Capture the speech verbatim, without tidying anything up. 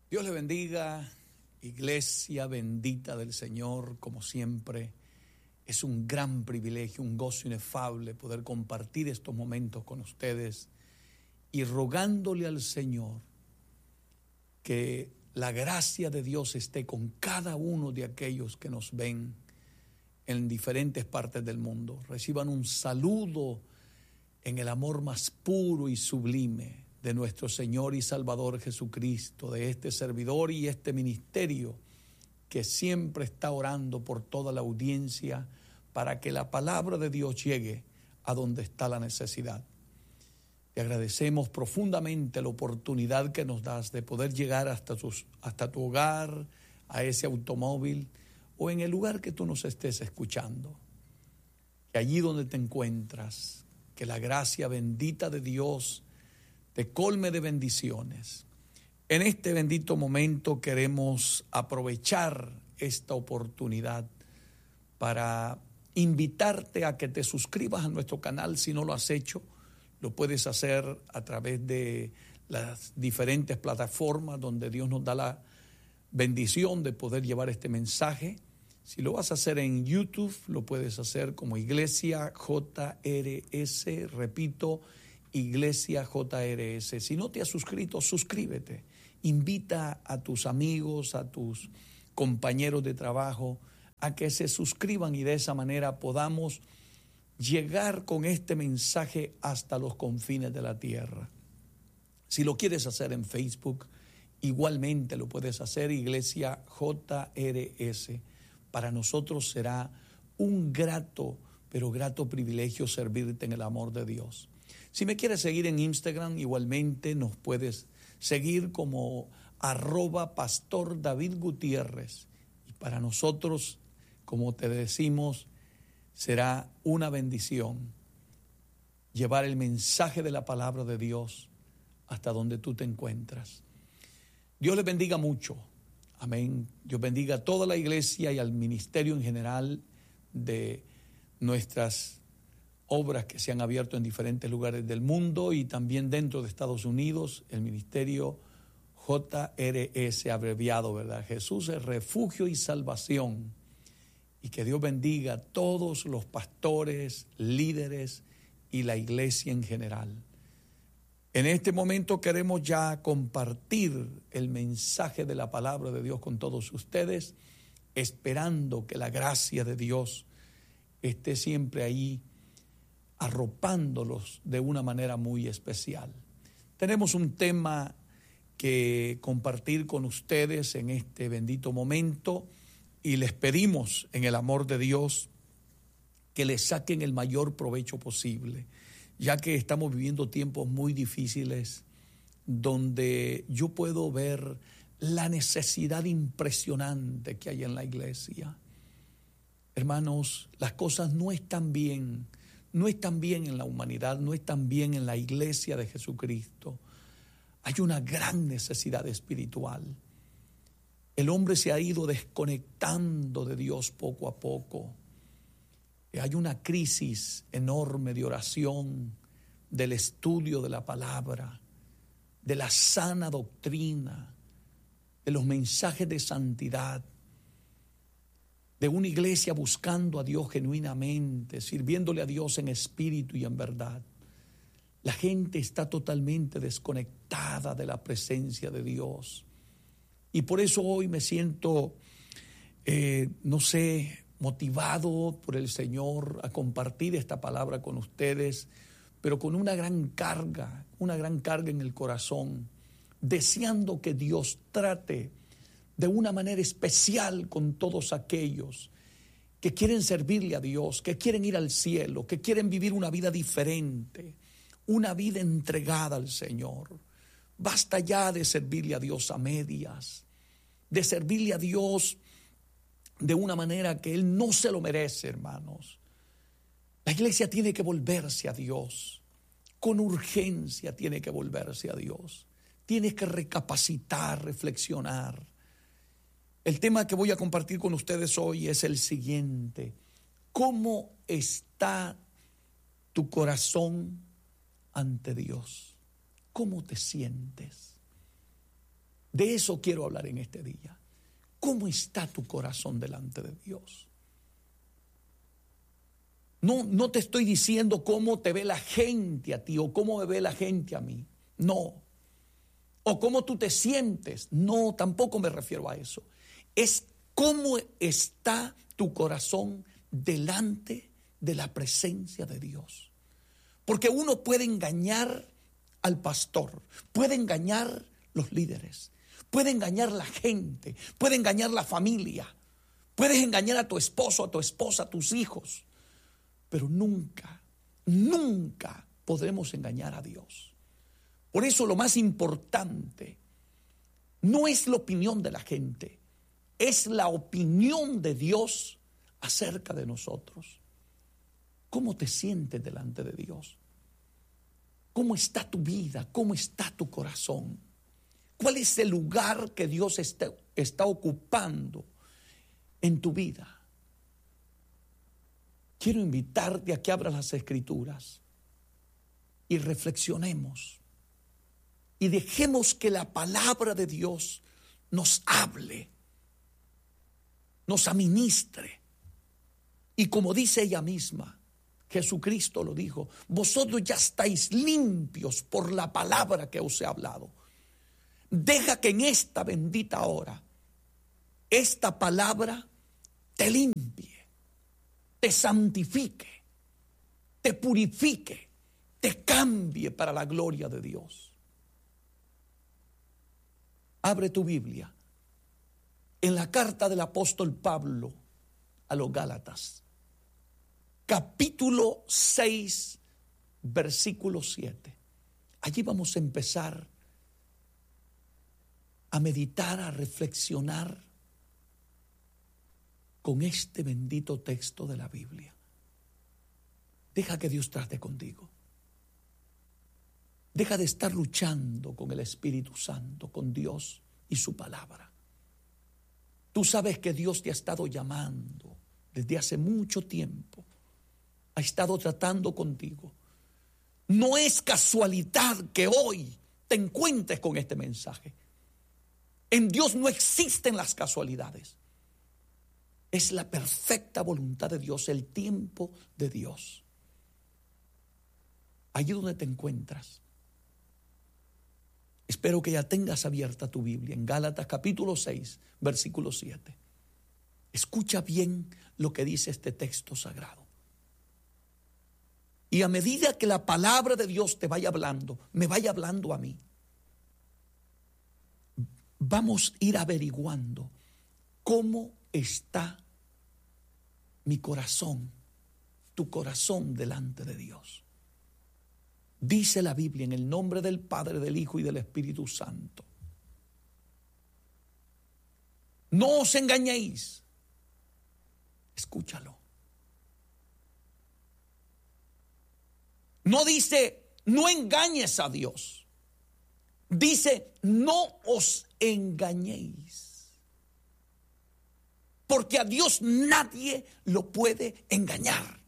Dios le bendiga, iglesia bendita del Señor, como siempre. Es un gran privilegio, un gozo inefable poder compartir estos momentos con ustedes y rogándole al Señor que la gracia de Dios esté con cada uno de aquellos que nos ven en diferentes partes del mundo. Reciban un saludo en el amor más puro y sublime de nuestro Señor y Salvador Jesucristo, de este servidor y este ministerio que siempre está orando por toda la audiencia para que la palabra de Dios llegue a donde está la necesidad. Te agradecemos profundamente la oportunidad que nos das de poder llegar hasta, tus, hasta tu hogar, a ese automóvil o en el lugar que tú nos estés escuchando. Que allí donde te encuentras, que la gracia bendita de Dios te colme de bendiciones. En este bendito momento queremos aprovechar esta oportunidad para invitarte a que te suscribas a nuestro canal. Si no lo has hecho, lo puedes hacer a través de las diferentes plataformas donde Dios nos da la bendición de poder llevar este mensaje. Si lo vas a hacer en YouTube, lo puedes hacer como Iglesia J R S, repito, Iglesia J R S. Si no te has suscrito, suscríbete. Invita a tus amigos, a tus compañeros de trabajo a que se suscriban y de esa manera podamos llegar con este mensaje hasta los confines de la tierra. Si lo quieres hacer en Facebook, igualmente lo puedes hacer, Iglesia J R S. Para nosotros será un grato, pero grato privilegio servirte en el amor de Dios. Si me quieres seguir en Instagram, igualmente nos puedes seguir como arroba pastor David Gutiérrez. Y para nosotros, como te decimos, será una bendición llevar el mensaje de la palabra de Dios hasta donde tú te encuentras. Dios les bendiga mucho. Amén. Dios bendiga a toda la iglesia y al ministerio en general de nuestras obras que se han abierto en diferentes lugares del mundo y también dentro de Estados Unidos, el ministerio J R S abreviado, ¿verdad? Jesús es refugio y salvación. Y que Dios bendiga a todos los pastores, líderes y la iglesia en general. En este momento queremos ya compartir el mensaje de la palabra de Dios con todos ustedes, esperando que la gracia de Dios esté siempre ahí, arropándolos de una manera muy especial. Tenemos un tema que compartir con ustedes en este bendito momento y les pedimos en el amor de Dios que le saquen el mayor provecho posible, ya que estamos viviendo tiempos muy difíciles donde yo puedo ver la necesidad impresionante que hay en la iglesia. Hermanos, las cosas no están bien. No están bien en la humanidad, no están bien en la iglesia de Jesucristo. Hay una gran necesidad espiritual. El hombre se ha ido desconectando de Dios poco a poco. Hay una crisis enorme de oración, del estudio de la palabra, de la sana doctrina, de los mensajes de santidad, de una iglesia buscando a Dios genuinamente, sirviéndole a Dios en espíritu y en verdad. La gente está totalmente desconectada de la presencia de Dios. Y por eso hoy me siento, eh, no sé, motivado por el Señor a compartir esta palabra con ustedes, pero con una gran carga, una gran carga en el corazón, deseando que Dios trate de una manera especial con todos aquellos que quieren servirle a Dios, que quieren ir al cielo, que quieren vivir una vida diferente, una vida entregada al Señor. Basta ya de servirle a Dios a medias, de servirle a Dios de una manera que Él no se lo merece, hermanos. La iglesia tiene que volverse a Dios, con urgencia tiene que volverse a Dios. Tiene que recapacitar, reflexionar. El tema que voy a compartir con ustedes hoy es el siguiente: ¿cómo está tu corazón ante Dios? ¿Cómo te sientes? De eso quiero hablar en este día. ¿Cómo está tu corazón delante de Dios? No, no te estoy diciendo cómo te ve la gente a ti o cómo me ve la gente a mí. No. O cómo tú te sientes. No, tampoco me refiero a eso. Es cómo está tu corazón delante de la presencia de Dios. Porque uno puede engañar al pastor, puede engañar los líderes, puede engañar la gente, puede engañar la familia, puedes engañar a tu esposo, a tu esposa, a tus hijos, pero nunca, nunca podremos engañar a Dios. Por eso lo más importante no es la opinión de la gente, es la opinión de Dios acerca de nosotros. ¿Cómo te sientes delante de Dios? ¿Cómo está tu vida? ¿Cómo está tu corazón? ¿Cuál es el lugar que Dios está, está ocupando en tu vida? Quiero invitarte a que abras las Escrituras y reflexionemos y dejemos que la palabra de Dios nos hable, nos administre. Y como dice ella misma, Jesucristo lo dijo, vosotros ya estáis limpios por la palabra que os he hablado. Deja que en esta bendita hora, esta palabra te limpie, te santifique, te purifique, te cambie para la gloria de Dios. Abre tu Biblia en la carta del apóstol Pablo a los Gálatas, capítulo seis, versículo siete. Allí vamos a empezar a meditar, a reflexionar con este bendito texto de la Biblia. Deja que Dios trate contigo. Deja de estar luchando con el Espíritu Santo, con Dios y su palabra. Tú sabes que Dios te ha estado llamando desde hace mucho tiempo. Ha estado tratando contigo. No es casualidad que hoy te encuentres con este mensaje. En Dios no existen las casualidades. Es la perfecta voluntad de Dios, el tiempo de Dios. Allí donde te encuentras, espero que ya tengas abierta tu Biblia en Gálatas capítulo seis, versículo siete. Escucha bien lo que dice este texto sagrado. Y a medida que la palabra de Dios te vaya hablando, me vaya hablando a mí, vamos a ir averiguando cómo está mi corazón, tu corazón delante de Dios. Dice la Biblia en el nombre del Padre, del Hijo y del Espíritu Santo: no os engañéis. Escúchalo. No dice no engañes a Dios. Dice no os engañéis. Porque a Dios nadie lo puede engañar.